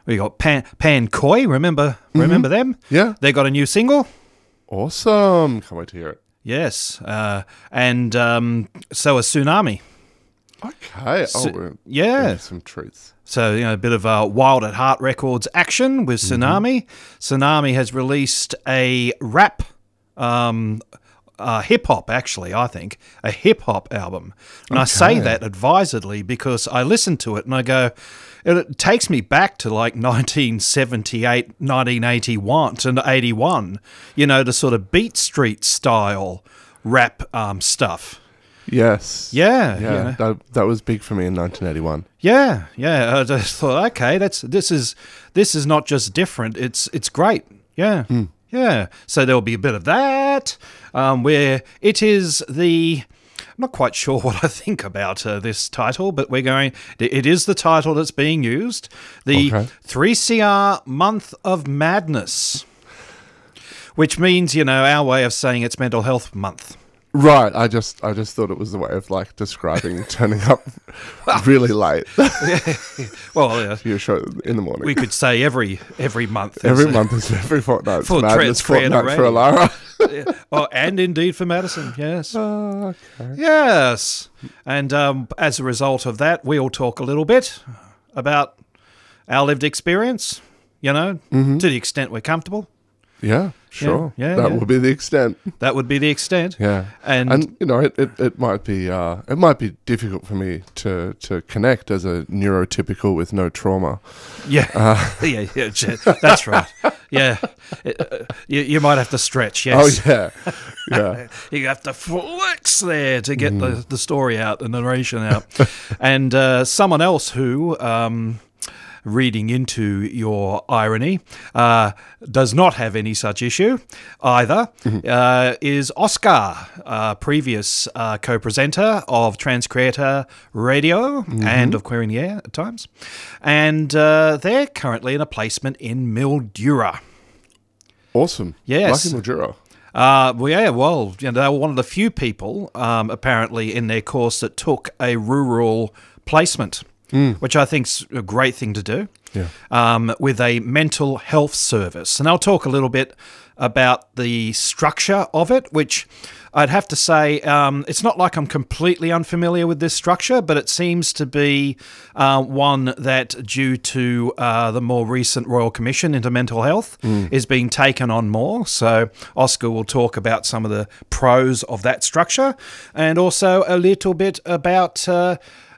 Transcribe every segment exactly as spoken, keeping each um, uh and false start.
We got Pan Pan Koi. Remember, mm-hmm. remember them? Yeah, they got a new single. Awesome! Can't wait to hear it. Yes, uh, and um, so a Tsunami. Okay. So, oh, we're yeah, some truths. So, you know, a bit of uh, Wild at Heart Records action with Tsunami. Mm-hmm. Tsunami has released a rap, um, uh, hip-hop, actually, I think, a hip-hop album. And okay. I say that advisedly because I listen to it and I go, it, it takes me back to like nineteen seventy-eight, nineteen eighty-one to eighty-one, you know, the sort of Beat Street style rap um, stuff. Yes. Yeah. Yeah. You know. That that was big for me in nineteen eighty-one. Yeah. Yeah. I just thought, okay, that's this is this is not just different. It's it's great. Yeah. Mm. Yeah. So there will be a bit of that, um, where it is the. I'm not quite sure what I think about uh, this title, but we're going. It is the title that's being used. The okay. three C R Month of Madness, which means, you know, our way of saying it's Mental Health Month. Right, I just I just thought it was the way of like describing turning up really late. Well, yeah. Your show in the morning. We could say every every month. Every is, month is every fortnight. For Madness fortnight for Alara. Yeah. Oh, and indeed for Madison, yes. Oh, okay. Yes. And um, as a result of that, we'll talk a little bit about our lived experience, you know, mm-hmm. to the extent we're comfortable. Yeah, sure. Yeah, yeah, that yeah. would be the extent. That would be the extent. Yeah, and, and you know, it, it, it might be uh, it might be difficult for me to, to connect as a neurotypical with no trauma. Yeah, uh, yeah, yeah, that's right. Yeah, it, uh, you you might have to stretch. Yes. Oh yeah, yeah. You have to flex there to get mm. the the story out, the narration out, and uh, someone else who. Um, reading into your irony, uh, does not have any such issue either, mm-hmm. uh, is Oscar, uh, previous uh, co-presenter of Transcreator Radio mm-hmm. and of Queer in the Air at times. And uh, they're currently in a placement in Mildura. Awesome. Yes. Lucky Mildura. Uh, well, yeah, well, you know, they were one of the few people, um, apparently, in their course that took a rural placement. Mm. Which I think's a great thing to do, yeah. um, with a mental health service. And I'll talk a little bit about the structure of it, which I'd have to say um, it's not like I'm completely unfamiliar with this structure, but it seems to be uh, one that, due to uh, the more recent Royal Commission into mental health, mm. is being taken on more. So Oscar will talk about some of the pros of that structure and also a little bit about... Uh,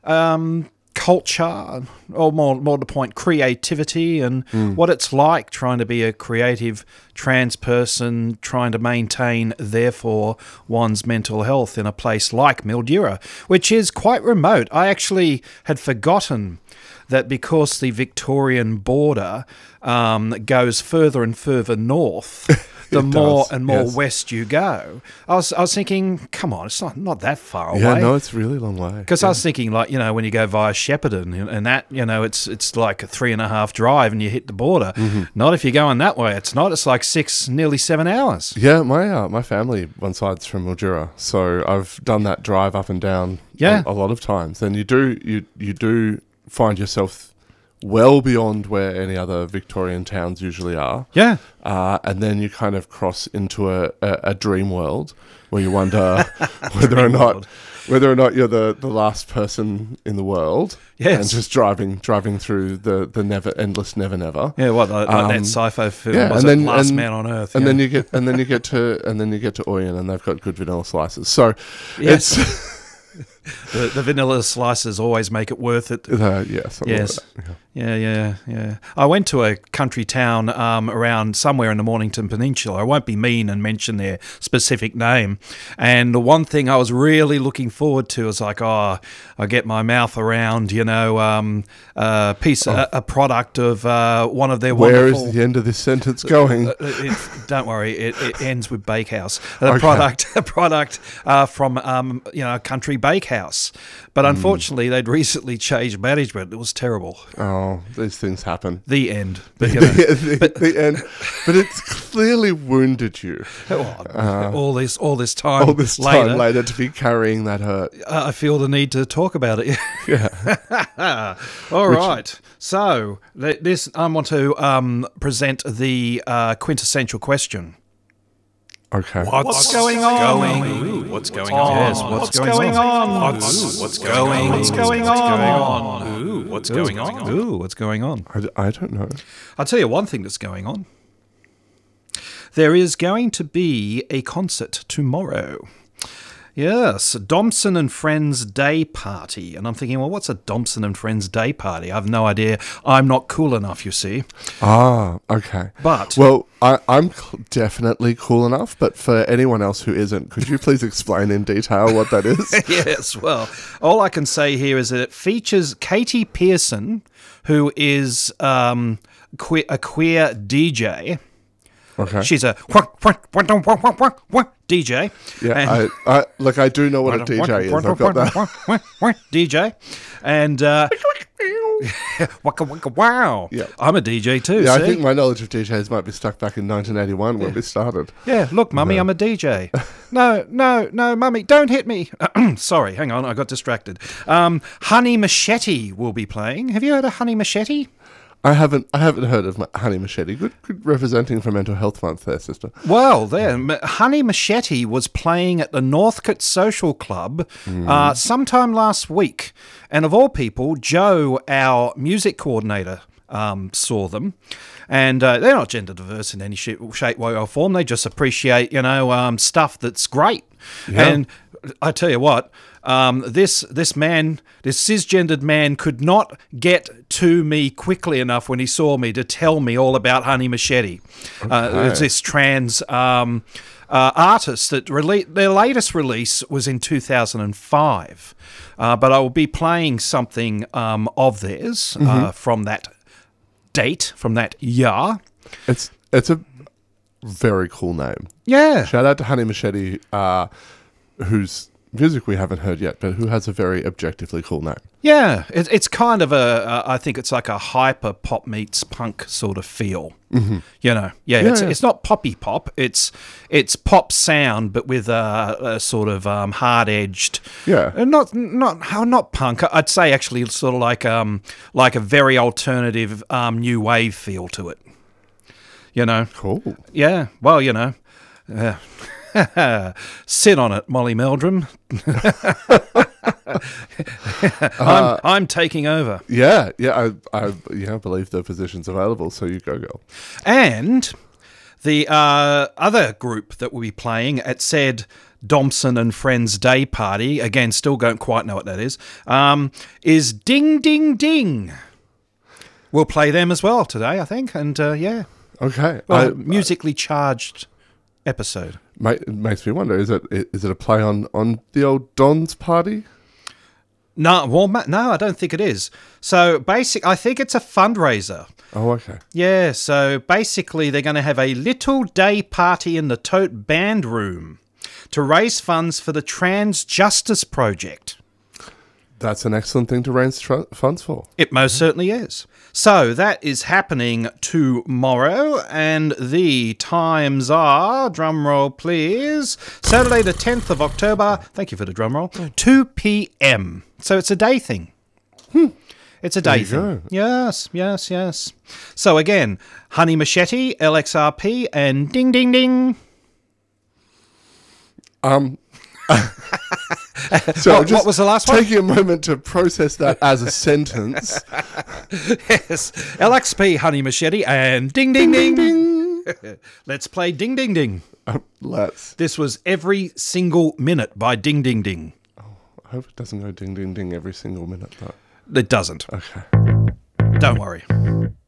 um, culture, or more more to the point, creativity, and mm. what it's like trying to be a creative trans person, trying to maintain, therefore, one's mental health in a place like Mildura, which is quite remote. I actually had forgotten that because the Victorian border um, goes further and further north, the more does, and more yes. west you go. I was I was thinking, come on, it's not, not that far away. Yeah, no, it's a really long way. Because yeah. I was thinking, like, you know, when you go via Shepparton and that, you know, it's it's like a three and a half drive and you hit the border. Mm-hmm. Not if you're going that way. It's not. It's like six, nearly seven hours. Yeah, my uh, my family, one side's from Mildura, so I've done that drive up and down yeah. a, a lot of times. And you do you you do find yourself well beyond where any other Victorian towns usually are. Yeah. Uh, and then you kind of cross into a, a, a dream world where you wonder whether or not world. whether or not you're the, the last person in the world. Yes. And just driving driving through the, the never endless never never. Yeah, what like um, that sci-fi film yeah, was and then, it Last and, Man on Earth. And yeah. then you get and then you get to and then you get to Oyen and they've got good vanilla slices. So yes. it's the, the vanilla slices always make it worth it. Uh, yes. Yes. Yeah. yeah, yeah, yeah. I went to a country town um, around somewhere in the Mornington Peninsula. I won't be mean and mention their specific name. And the one thing I was really looking forward to is like, oh, I get my mouth around, you know, um, a piece, oh. a, a product of uh, one of their Where wonderful... Where is the end of this sentence going? Uh, it, don't worry, it, it ends with Bakehouse. A okay. product, a product uh, from um, you know, a country bakehouse. house. But unfortunately, they'd recently changed management. It was terrible. Oh, these things happen. The end. But, you know, the, the, but, the end. But it's clearly wounded you. oh, Uh, all this, all this time, all this later, time later to be carrying that hurt. I feel the need to talk about it. Yeah. All right. So th- this, I want to um, present the uh, quintessential question. Okay. What's, what's going on? Going, Ooh, what's going on? Yes, what's, what's going, going on? on? What's, what's going on? What's going on? Ooh, what's going on? Ooh, what's going on? I, d- I don't know. I'll tell you one thing that's going on. There is going to be a concert tomorrow. Yes, Domson and Friends Day Party. And I'm thinking, well, what's a Domson and Friends Day Party? I have no idea. I'm not cool enough, you see. Ah, okay. But well, I, I'm cl- definitely cool enough, but for anyone else who isn't, could you please explain in detail what that is? Yes, well, all I can say here is that it features Katie Pearson, who is um, que- a queer D J. Okay. She's a D J. Yeah, I, I look. I do know what a D J is. I've got that. D J, and uh, waka waka wow. Yeah. I'm a D J too. Yeah, see? I think my knowledge of D Js might be stuck back in nineteen eighty-one when we started. Yeah, look, Mummy, No. I'm a D J. No, no, no, Mummy, don't hit me. Sorry, hang on, I got distracted. Um, Honey Machete will be playing. Have you heard of Honey Machete? I haven't. I haven't heard of Honey Machete. Good, good representing for Mental Health Month, there, sister. Well, there, M- Honey Machete was playing at the Northcote Social Club Mm. uh, sometime last week, and of all people, Joe, our music coordinator, um, saw them. And uh, they're not gender diverse in any shape, shape, way, or form. They just appreciate, you know, um, stuff that's great. Yeah. And I tell you what, um, this this man, this cisgendered man, could not get to me quickly enough when he saw me to tell me all about Honey Machete. Uh, Okay. it's this trans um, uh, artist that rele- their latest release was in two thousand five. Uh, but I will be playing something um, of theirs uh, from that date, from that year. It's it's a very cool name. Yeah. Shout out to Honey Machete, uh, whose music we haven't heard yet, but who has a very objectively cool name. Yeah, it, it's kind of a, uh, I think it's like a hyper pop meets punk sort of feel. Mm-hmm. You know, yeah, Yeah, it's, yeah. it's not poppy pop. It's it's pop sound, but with a, a sort of um, hard edged. Yeah. uh, not not how not punk. I'd say actually sort of like um like a very alternative um, new wave feel to it. You know. Cool. Yeah. Well, you know. Uh, sit on it, Molly Meldrum. I'm, I'm taking over. Yeah, yeah, I, I, yeah, I believe the position's available. So you go, girl. And the uh, other group that will be playing at said Domson and Friends Day Party, again, still don't quite know what that is, um, is Ding Ding Ding. We'll play them as well today, I think. And uh, yeah, Okay. well, I, musically charged episode. ma- it makes me wonder: is it is it a play on on the old Don's party? No, well, ma- no, I don't think it is. So basic, I think it's a fundraiser. Oh, okay. Yeah, so basically they're going to have a little day party in the Tote Band Room to raise funds for the Trans Justice Project. That's an excellent thing to raise tr- funds for. It most certainly is. So that is happening tomorrow, and the times are, drum roll please, Saturday the tenth of October, thank you for the drum roll, two p.m. So it's a day thing. Hmm. It's a day you thing. go. Yes, yes, yes. So again, Honey Machete, L X R P, and Ding Ding Ding. Um. So What- just what was the last one? Taking a moment to process that as a sentence. Yes, L X P, Honey Machete, and Ding Ding Ding. Ding. Let's play Ding Ding Ding. Um, let's. This was Every Single Minute by Ding Ding Ding. I hope it doesn't go ding ding ding every single minute though. It doesn't. Okay. Don't worry.